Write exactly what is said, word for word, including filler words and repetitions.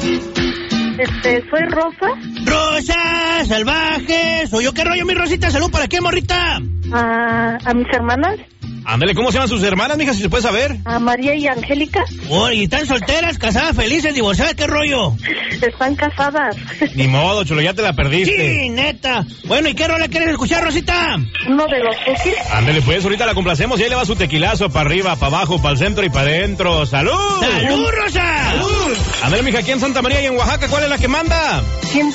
Este, soy Rosa. Rosa, salvaje. Soy yo. ¿Qué rollo, mi Rosita? ¿Salud para qué, morrita? A, a mis hermanas. Ándale, ¿cómo se llaman sus hermanas, mija, si se puede saber? A María y Angélica. Oh, ¿y están solteras, casadas, felices, divorciadas? ¿Qué rollo? Están casadas. Ni modo, chulo, ya te la perdiste. Sí, neta. Bueno, ¿y qué rola quieres escuchar, Rosita? Uno de los Cookies. Ándale, pues, ahorita la complacemos y ahí le va su tequilazo para arriba, para abajo, para el centro y para adentro. ¡Salud! ¡Salud, Rosa! ¡Salud! Ándale, mija, aquí en Santa María y en Oaxaca, ¿cuál es la que manda? ciento